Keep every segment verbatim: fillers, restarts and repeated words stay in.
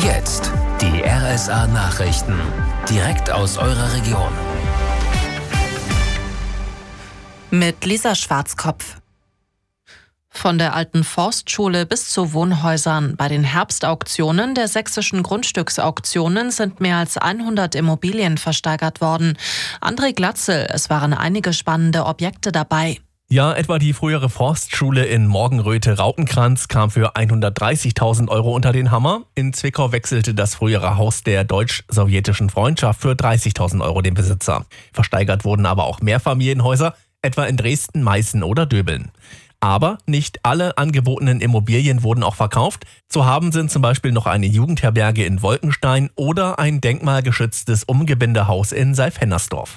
Jetzt die R S A-Nachrichten. Direkt aus eurer Region. Mit Lisa Schwarzkopf. Von der alten Forstschule bis zu Wohnhäusern. Bei den Herbstauktionen der sächsischen Grundstücksauktionen sind mehr als hundert Immobilien versteigert worden. André Glatzel, es waren einige spannende Objekte dabei. Ja, etwa die frühere Forstschule in Morgenröthe-Rautenkranz kam für hundertdreißigtausend Euro unter den Hammer. In Zwickau wechselte das frühere Haus der deutsch-sowjetischen Freundschaft für dreißigtausend Euro den Besitzer. Versteigert wurden aber auch Mehrfamilienhäuser, etwa in Dresden, Meißen oder Döbeln. Aber nicht alle angebotenen Immobilien wurden auch verkauft. Zu haben sind zum Beispiel noch eine Jugendherberge in Wolkenstein oder ein denkmalgeschütztes Umgebindehaus in Seilfennersdorf.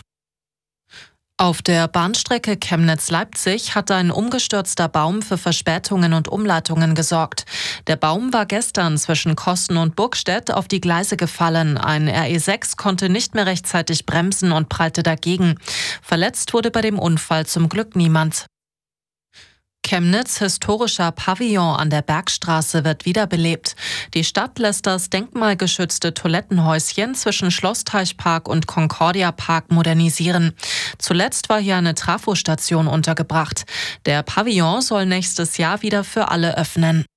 Auf der Bahnstrecke Chemnitz-Leipzig hat ein umgestürzter Baum für Verspätungen und Umleitungen gesorgt. Der Baum war gestern zwischen Kosten und Burgstedt auf die Gleise gefallen. Ein R E sechs konnte nicht mehr rechtzeitig bremsen und prallte dagegen. Verletzt wurde bei dem Unfall zum Glück niemand. Chemnitz' historischer Pavillon an der Bergstraße wird wiederbelebt. Die Stadt lässt das denkmalgeschützte Toilettenhäuschen zwischen Schlossteichpark und Concordia Park modernisieren. Zuletzt war hier eine Trafostation untergebracht. Der Pavillon soll nächstes Jahr wieder für alle öffnen.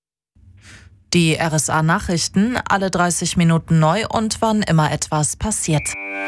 Die R S A-Nachrichten, alle dreißig Minuten neu und wann immer etwas passiert.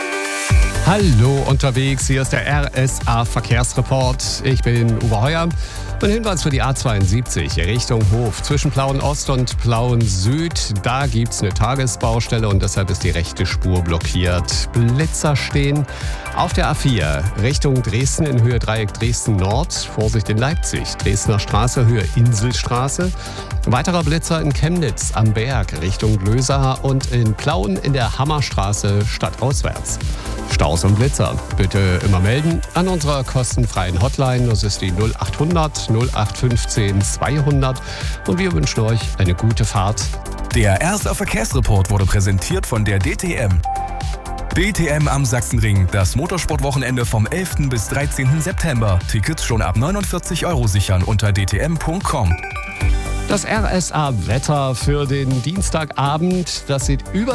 Hallo unterwegs, hier ist der R S A-Verkehrsreport. Ich bin Uwe Heuer. Ein Hinweis für die A zweiundsiebzig Richtung Hof zwischen Plauen Ost und Plauen Süd. Da gibt es eine Tagesbaustelle und deshalb ist die rechte Spur blockiert. Blitzer stehen auf der A vier Richtung Dresden in Höhe Dreieck Dresden Nord. Vorsicht in Leipzig, Dresdner Straße, Höhe Inselstraße. Weiterer Blitzer in Chemnitz am Berg Richtung Löser und in Plauen in der Hammerstraße stadtauswärts. Staus und Blitzer bitte immer melden an unserer kostenfreien Hotline. Das ist die null acht hundert null acht fünfzehn zweihundert und wir wünschen euch eine gute Fahrt. Der R S A-Verkehrsreport wurde präsentiert von der D T M. D T M am Sachsenring, das Motorsportwochenende vom elften bis dreizehnten September. Tickets schon ab neunundvierzig Euro sichern unter d t m punkt com. Das R S A-Wetter für den Dienstagabend, das sieht über